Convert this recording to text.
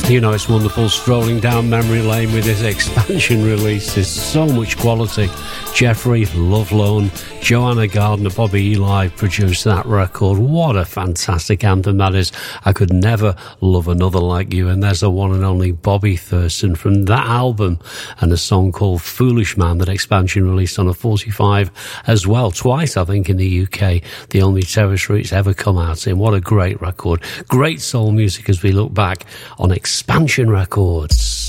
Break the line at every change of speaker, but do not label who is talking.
You know, it's wonderful strolling down memory lane with this expansion release. There's so much quality. Jeffrey, Lovelone, Joanna Gardner, Bobby Eli produced that record. What a fantastic anthem that is. I Could Never Love Another Like You. And there's the one and only Bobby Thurston from that album, and a song called Foolish Man that expansion released on a 45 as well. Twice, I think, in the UK. The only territory it's ever come out in. What a great record. Great soul music as we look back on Expansion Records.